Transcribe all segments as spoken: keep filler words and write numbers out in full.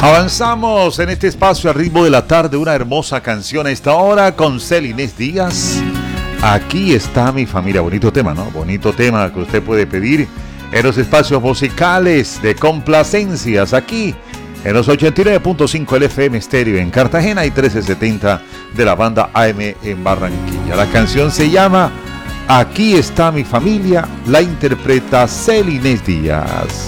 Avanzamos en este espacio al ritmo de la tarde, una hermosa canción a esta hora con Cel Inés Díaz. Aquí está mi familia. Bonito tema, ¿no? Bonito tema que usted puede pedir en los espacios musicales de complacencias aquí en los ochenta y nueve punto cinco el F M Estéreo en Cartagena y trece setenta de la banda A M en Barranquilla. La canción se llama Aquí está mi familia, la interpreta Cel Inés Díaz.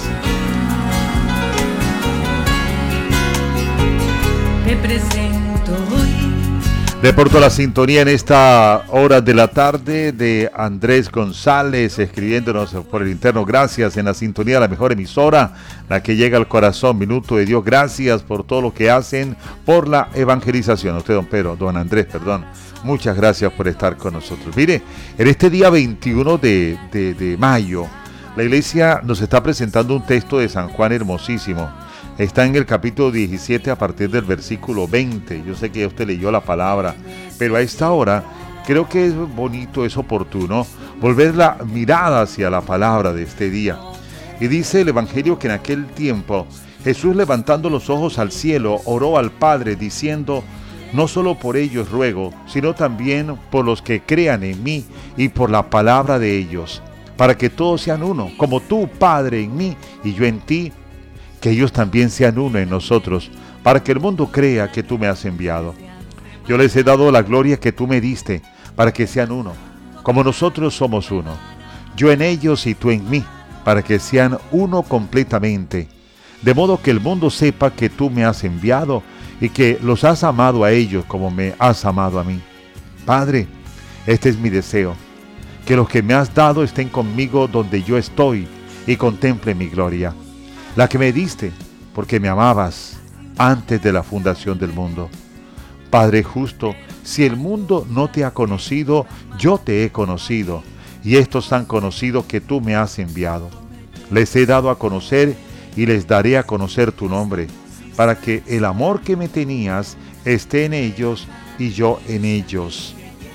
Me presento hoy. Reporto la sintonía en esta hora de la tarde de Andrés González, escribiéndonos por el interno. Gracias, en la sintonía, la mejor emisora, la que llega al corazón. Minuto de Dios, gracias por todo lo que hacen por la evangelización. Usted, don Pedro, don Andrés, perdón. Muchas gracias por estar con nosotros. Mire, en este día veintiuno de, de, de mayo, la iglesia nos está presentando un texto de San Juan hermosísimo. Está en el capítulo diecisiete a partir del versículo veinte. Yo sé que ya usted leyó la palabra, pero a esta hora creo que es bonito, es oportuno volver la mirada hacia la palabra de este día. Y dice el Evangelio que en aquel tiempo Jesús, levantando los ojos al cielo, oró al Padre diciendo: no solo por ellos ruego, sino también por los que crean en mí y por la palabra de ellos, para que todos sean uno, como tú, Padre, en mí y yo en ti, que ellos también sean uno en nosotros, para que el mundo crea que tú me has enviado. Yo les he dado la gloria que tú me diste, para que sean uno, como nosotros somos uno. Yo en ellos y tú en mí, para que sean uno completamente, de modo que el mundo sepa que tú me has enviado y que los has amado a ellos como me has amado a mí. Padre, este es mi deseo, que los que me has dado estén conmigo donde yo estoy y contemplen mi gloria, la que me diste porque me amabas antes de la fundación del mundo. Padre justo, si el mundo no te ha conocido, yo te he conocido, y estos han conocido que tú me has enviado. Les he dado a conocer y les daré a conocer tu nombre, para que el amor que me tenías esté en ellos y yo en ellos.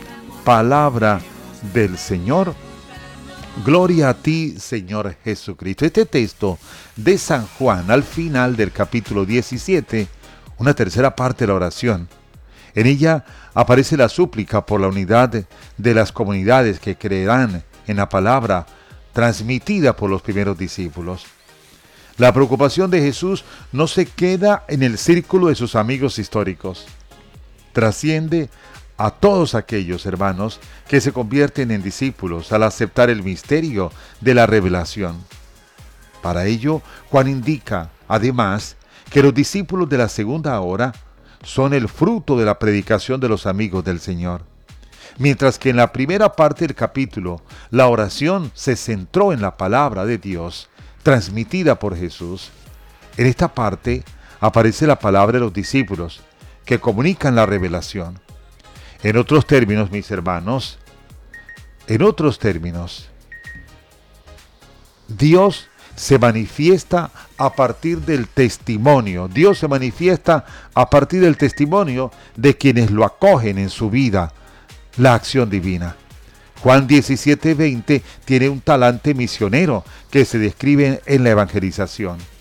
Palabra del Señor. Gloria a ti, Señor Jesucristo. Este texto de San Juan, al final del capítulo diecisiete, una tercera parte de la oración. En ella aparece la súplica por la unidad de las comunidades que creerán en la palabra transmitida por los primeros discípulos. La preocupación de Jesús no se queda en el círculo de sus amigos históricos. Trasciende a todos aquellos hermanos que se convierten en discípulos al aceptar el misterio de la revelación. Para ello, Juan indica, además, que los discípulos de la segunda hora son el fruto de la predicación de los amigos del Señor. Mientras que en la primera parte del capítulo, la oración se centró en la palabra de Dios, transmitida por Jesús, en esta parte aparece la palabra de los discípulos, que comunican la revelación. En otros términos, mis hermanos, en otros términos, Dios se manifiesta a partir del testimonio. Dios se manifiesta a partir del testimonio de quienes lo acogen en su vida, la acción divina. Juan diecisiete veinte tiene un talante misionero que se describe en la evangelización.